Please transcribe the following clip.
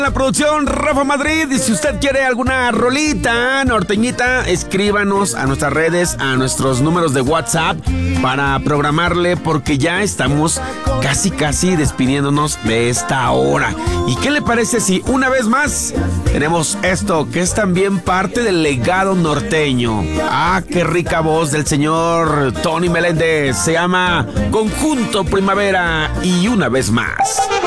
La producción Rafa Madrid, y si usted quiere alguna rolita norteñita, escríbanos a nuestras redes, a nuestros números de WhatsApp para programarle, porque ya estamos casi despidiéndonos de esta hora. ¿Y qué le parece si una vez más tenemos esto, que es también parte del legado norteño? Ah, qué rica voz del señor Tony Meléndez. Se llama Conjunto Primavera, y una vez más.